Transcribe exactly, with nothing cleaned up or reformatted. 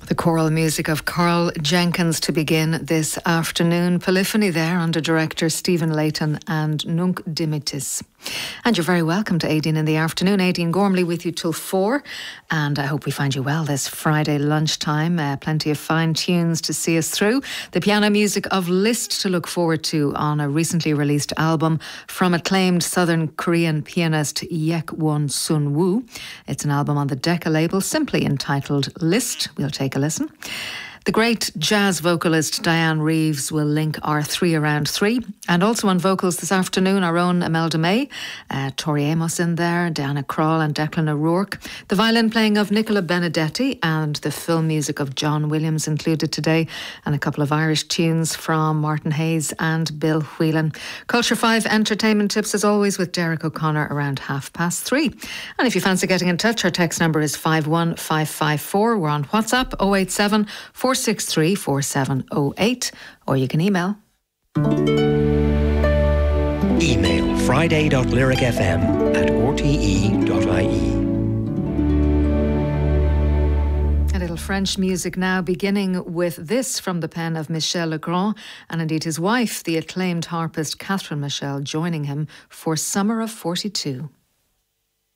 The choral music of Carl Jenkins to begin this afternoon. Polyphony there under director Stephen Layton and Nunc Dimittis. And you're very welcome to Aideen in the afternoon. Aideen Gormley with you till four. And I hope we find you well this Friday lunchtime. Uh, plenty of fine tunes to see us through. The piano music of Liszt to look forward to on a recently released album from acclaimed Southern Korean pianist Yek-Won Sun-woo. It's an album on the Decca label simply entitled Liszt. We'll take a listen. The great jazz vocalist Diane Reeves will link our three around three. And also on vocals this afternoon, our own Imelda May, uh, Tori Amos in there, Diana Krall and Declan O'Rourke. The violin playing of Nicola Benedetti and the film music of John Williams included today. And a couple of Irish tunes from Martin Hayes and Bill Whelan. Culture five entertainment tips as always with Derek O'Connor around half past three. And if you fancy getting in touch, our text number is five one five five four. We're on WhatsApp oh eight seven, four six three, four seven oh eight, or you can email. Email friday.lyricfm at r t e dot i e. A little French music now, beginning with this from the pen of Michel Legrand, and indeed his wife, the acclaimed harpist Catherine Michel, joining him for Summer of forty-two.